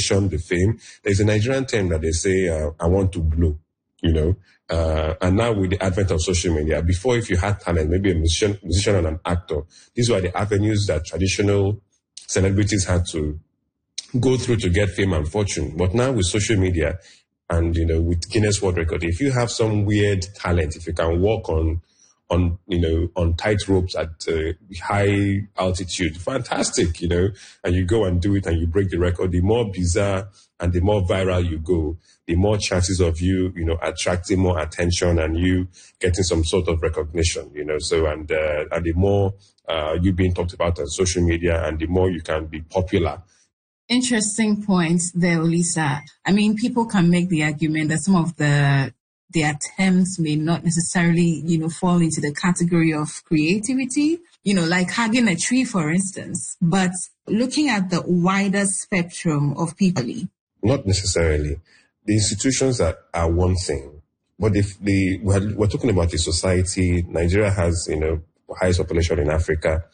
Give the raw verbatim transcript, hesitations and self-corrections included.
recognition, the fame. There's a Nigerian term that they say, uh, I want to blow, you know. Uh, and now with the advent of social media, before if you had talent, maybe a musician, musician and an actor, these were the avenues that traditional celebrities had to go through to get fame and fortune. But now with social media and, you know, with Guinness World Record, if you have some weird talent, if you can walk on, on, you know, on tight ropes at uh, high altitude, fantastic, you know, and you go and do it and you break the record, the more bizarre and the more viral you go, the more chances of you, you know, attracting more attention and you getting some sort of recognition, you know, so, and, uh, and the more uh, you being talked about on social media and the more you can be popular. Interesting points there, Lisa. I mean, people can make the argument that some of the the attempts may not necessarily, you know, fall into the category of creativity, you know, like hugging a tree, for instance. But looking at the wider spectrum of people. Not necessarily. The institutions are, are one thing. But if the we're, we're talking about the society, Nigeria has, you know, highest population in Africa.